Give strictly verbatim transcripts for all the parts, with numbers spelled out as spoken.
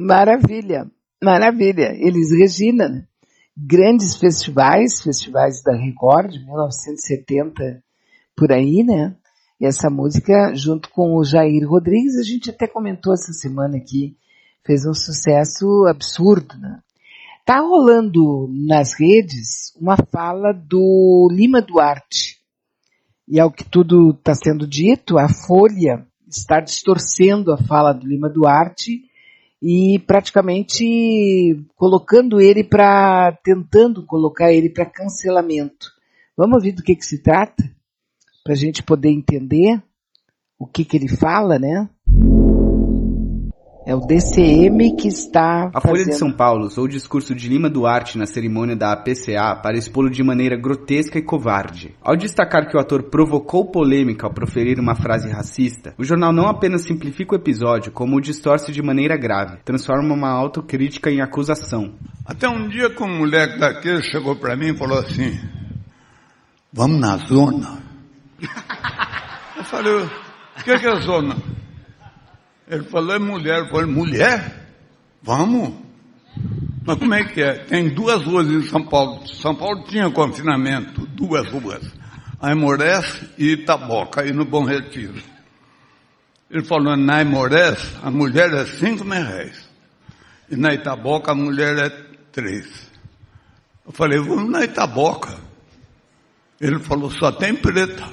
Maravilha, maravilha. Elis Regina, né? Grandes festivais, festivais da Record, de mil novecentos e setenta, por aí, né? E essa música, junto com o Jair Rodrigues, a gente até comentou essa semana aqui, fez um sucesso absurdo, né? Tá rolando nas redes uma fala do Lima Duarte. E ao que tudo está sendo dito, a Folha está distorcendo a fala do Lima Duarte e praticamente colocando ele para, tentando colocar ele para cancelamento. Vamos ouvir do que que se trata? Para a gente poder entender o que que ele fala, né? É o D C M que está A Folha de São Paulo usou o discurso de Lima Duarte na cerimônia da A P C A para expô-lo de maneira grotesca e covarde. Ao destacar que o ator provocou polêmica ao proferir uma frase racista, o jornal não apenas simplifica o episódio, como o distorce de maneira grave, transforma uma autocrítica em acusação. Até um dia que um moleque daquele chegou para mim e falou assim, vamos na zona? Eu falei, o que, que é zona? Ele falou, é mulher. Eu falei, mulher? Vamos? Mas como é que é? Tem duas ruas em São Paulo. São Paulo tinha confinamento, duas ruas. A Aimorés e Itaboca, aí no Bom Retiro. Ele falou, na Aimorés, a mulher é cinco mil reais. E na Itaboca, a mulher é três. Eu falei, vamos na Itaboca. Ele falou, só tem preta.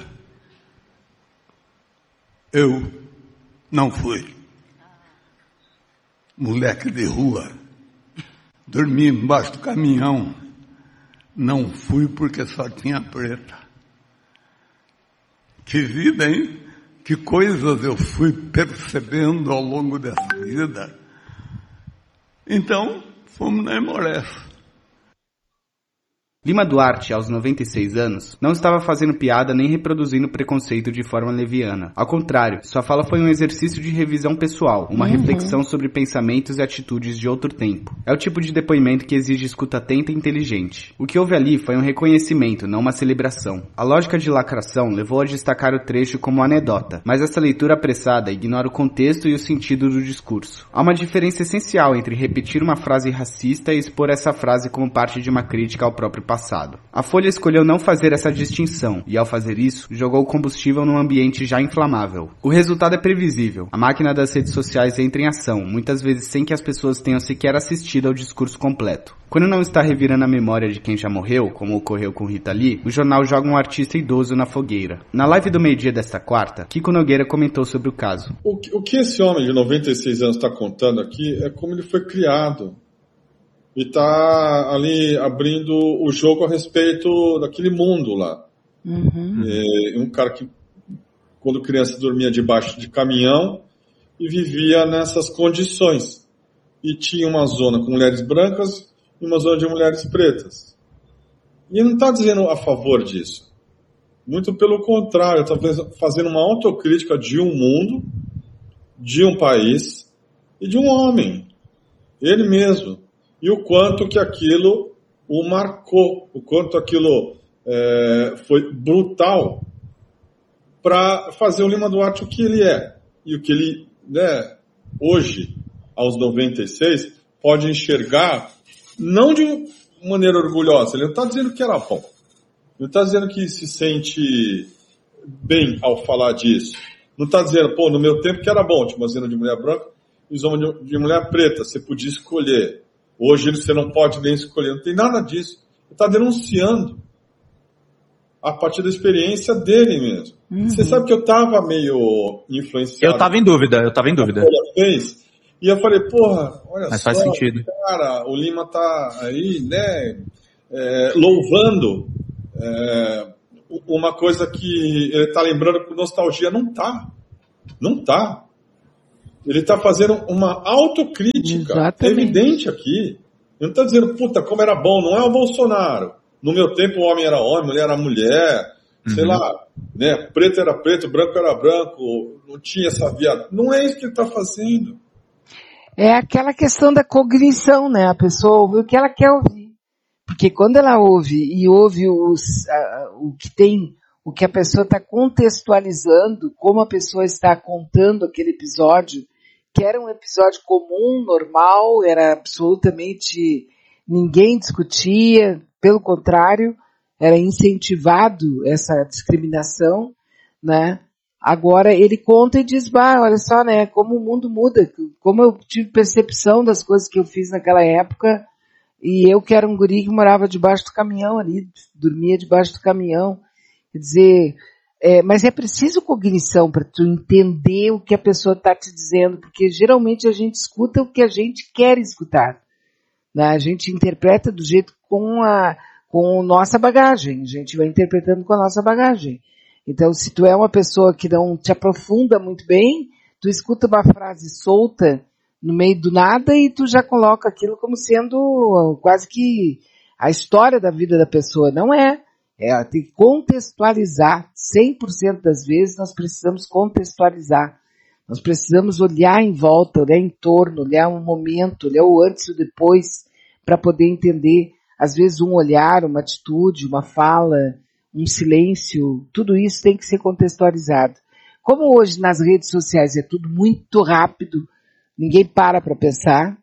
Eu não fui. Moleque de rua, dormi embaixo do caminhão, não fui porque só tinha preta. Que vida, hein? Que coisas eu fui percebendo ao longo dessa vida. Então, fomos na Aimorés. Lima Duarte, aos noventa e seis anos, não estava fazendo piada nem reproduzindo preconceito de forma leviana. Ao contrário, sua fala foi um exercício de revisão pessoal, uma uhum. reflexão sobre pensamentos e atitudes de outro tempo. É o tipo de depoimento que exige escuta atenta e inteligente. O que houve ali foi um reconhecimento, não uma celebração. A lógica de lacração levou a destacar o trecho como anedota, mas essa leitura apressada ignora o contexto e o sentido do discurso. Há uma diferença essencial entre repetir uma frase racista e expor essa frase como parte de uma crítica ao próprio passado. A Folha escolheu não fazer essa distinção e, ao fazer isso, jogou combustível num ambiente já inflamável. O resultado é previsível. A máquina das redes sociais entra em ação, muitas vezes sem que as pessoas tenham sequer assistido ao discurso completo. Quando não está revirando a memória de quem já morreu, como ocorreu com Rita Lee, o jornal joga um artista idoso na fogueira. Na live do meio-dia desta quarta, Kiko Nogueira comentou sobre o caso. O que, o que esse homem de noventa e seis anos está contando aqui é como ele foi criado. E está ali abrindo o jogo a respeito daquele mundo lá. Uhum. É, um cara que, quando criança, dormia debaixo de caminhão e vivia nessas condições. E tinha uma zona com mulheres brancas e uma zona de mulheres pretas. E ele não está dizendo a favor disso. Muito pelo contrário, está fazendo uma autocrítica de um mundo, de um país e de um homem. Ele mesmo. E o quanto que aquilo o marcou, o quanto aquilo é, foi brutal para fazer o Lima Duarte o que ele é. E o que ele, né, hoje, aos noventa e seis, pode enxergar, não de maneira orgulhosa. Ele não está dizendo que era bom. Ele não está dizendo que se sente bem ao falar disso. Não está dizendo, pô, no meu tempo que era bom, tinha uma zona de mulher branca e zona de, de mulher preta, você podia escolher. Hoje você não pode nem escolher, não tem nada disso. Ele está denunciando a partir da experiência dele mesmo. Uhum. Você sabe que eu estava meio influenciado. Eu estava em dúvida, eu estava em dúvida. Fez, e eu falei, porra, olha Mas só, faz sentido. Cara, o Lima tá aí, né, é, louvando é, uma coisa que ele está lembrando com nostalgia. Não tá, não tá. Ele está fazendo uma autocrítica. Exatamente. Evidente aqui. Ele não está dizendo, puta, como era bom. Não é o Bolsonaro. No meu tempo o homem era homem, mulher era mulher. Uhum. Sei lá, né? Preto era preto, branco era branco. Não tinha essa viada. Não é isso que ele está fazendo. É aquela questão da cognição, né? A pessoa ouve o que ela quer ouvir. Porque quando ela ouve e ouve os, uh, o que tem... o que a pessoa está contextualizando, como a pessoa está contando aquele episódio que era um episódio comum, normal, era absolutamente, ninguém discutia, pelo contrário, era incentivado essa discriminação, né? Agora ele conta e diz, bah, olha só, né, como o mundo muda, como eu tive percepção das coisas que eu fiz naquela época, e eu que era um guri que morava debaixo do caminhão ali, dormia debaixo do caminhão, quer dizer, é, mas é preciso cognição para tu entender o que a pessoa está te dizendo, porque geralmente a gente escuta o que a gente quer escutar, né? A gente interpreta do jeito com a, com a nossa bagagem, a gente vai interpretando com a nossa bagagem. Então, se tu é uma pessoa que não te aprofunda muito bem, tu escuta uma frase solta no meio do nada e tu já coloca aquilo como sendo quase que a história da vida da pessoa. Não é. É, tem que contextualizar. cem por cento das vezes nós precisamos contextualizar. Nós precisamos olhar em volta, olhar em torno, olhar um momento, olhar o antes e o depois, para poder entender, às vezes, um olhar, uma atitude, uma fala, um silêncio, tudo isso tem que ser contextualizado. Como hoje nas redes sociais é tudo muito rápido, ninguém para para pensar,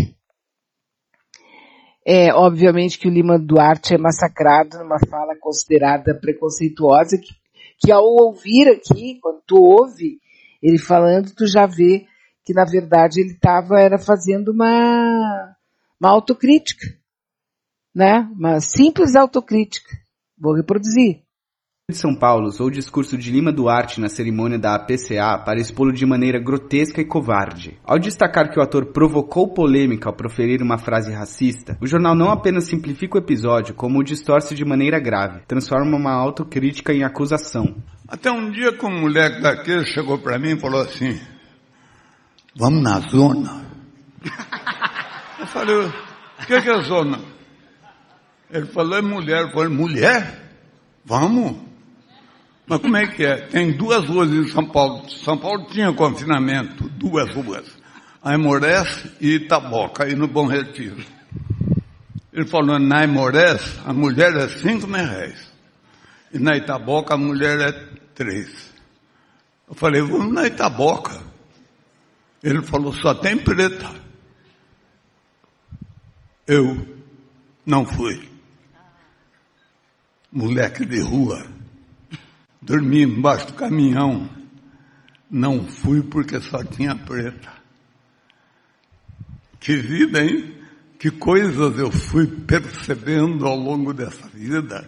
é obviamente que o Lima Duarte é massacrado numa fala considerada preconceituosa, que, que ao ouvir aqui, quando tu ouve ele falando, tu já vê que na verdade ele estava era fazendo uma, uma autocrítica, né? Uma simples autocrítica. Vou reproduzir. De São Paulo usou o discurso de Lima Duarte na cerimônia da A P C A para expô-lo de maneira grotesca e covarde. Ao destacar que o ator provocou polêmica ao proferir uma frase racista, o jornal não apenas simplifica o episódio, como o distorce de maneira grave, transforma uma autocrítica em acusação. Até um dia que um moleque daquele chegou para mim e falou assim, vamos na zona? Eu falei, o que, que é zona? Ele falou, é mulher. Eu falei, mulher? Vamos? Mas como é que é? Tem duas ruas em São Paulo. São Paulo tinha confinamento, duas ruas. A Aimorés e Itaboca, aí no Bom Retiro. Ele falou, na Aimorés, a mulher é cinco mil reais. E na Itaboca, a mulher é três. Eu falei, vamos na Itaboca. Ele falou, só tem preta. Eu não fui. Moleque de rua, dormi embaixo do caminhão, não fui porque só tinha preta. Que vida, hein? Que coisas eu fui percebendo ao longo dessa vida.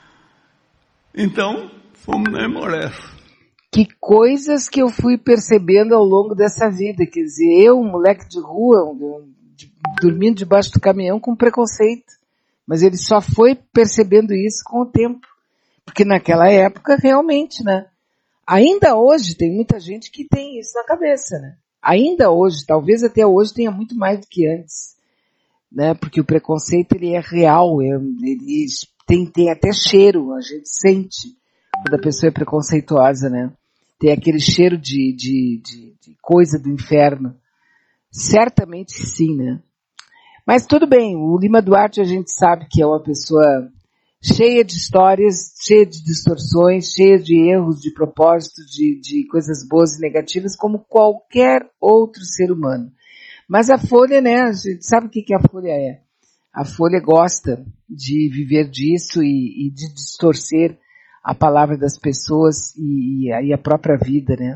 Então, fomos na Aimorés. Que coisas que eu fui percebendo ao longo dessa vida, quer dizer, eu, um moleque de rua, um, de, dormindo debaixo do caminhão com preconceito. Mas ele só foi percebendo isso com o tempo. Porque naquela época, realmente, né? Ainda hoje, tem muita gente que tem isso na cabeça, né? Ainda hoje, talvez até hoje tenha muito mais do que antes. Né? Porque o preconceito, ele é real. Ele tem, tem até cheiro, a gente sente quando a pessoa é preconceituosa, né? Tem aquele cheiro de, de, de, de coisa do inferno. Certamente sim, né? Mas tudo bem, o Lima Duarte a gente sabe que é uma pessoa cheia de histórias, cheia de distorções, cheia de erros, de propósitos, de, de coisas boas e negativas, como qualquer outro ser humano. Mas a Folha, né, a gente sabe o que a Folha é. A Folha gosta de viver disso e, e de distorcer a palavra das pessoas e, e, e a própria vida, né?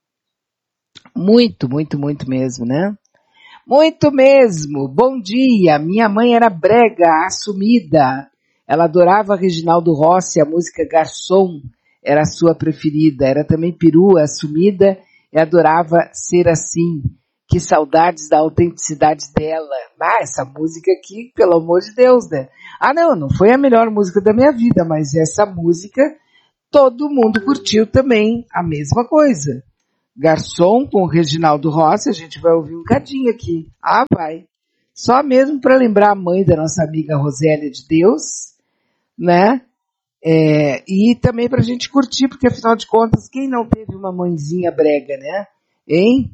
Muito, muito, muito mesmo, né? Muito mesmo. Bom dia. Minha mãe era brega, assumida. Ela adorava Reginaldo Rossi, a música Garçom era a sua preferida. Era também perua, assumida, e adorava Ser Assim. Que saudades da autenticidade dela. Ah, essa música aqui, pelo amor de Deus, né? Ah, não, não foi a melhor música da minha vida, mas essa música todo mundo curtiu também a mesma coisa. Garçom com o Reginaldo Rossi, a gente vai ouvir um cadinho aqui. Ah, vai. Só mesmo para lembrar a mãe da nossa amiga Rosélia de Deus, né? É, e também para a gente curtir, porque afinal de contas, quem não teve uma mãezinha brega, né? Hein?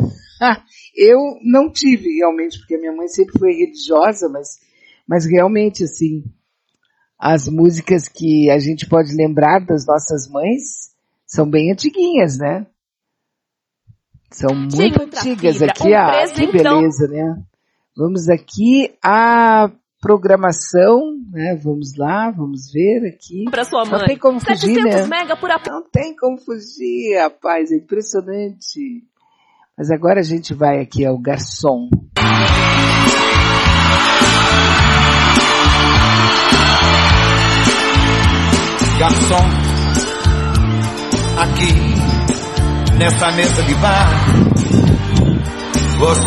Eu não tive realmente, porque a minha mãe sempre foi religiosa, mas, mas realmente, assim, as músicas que a gente pode lembrar das nossas mães são bem antiguinhas, né? São muito antigas aqui, ah, que beleza, né? Vamos aqui à programação, né? Vamos lá, vamos ver aqui. Pra sua mãe. Não tem como fugir, né? Mega por ap... Não tem como fugir, rapaz, é impressionante. Mas agora a gente vai aqui ao garçom. Garçom, aqui nessa mesa de bar, você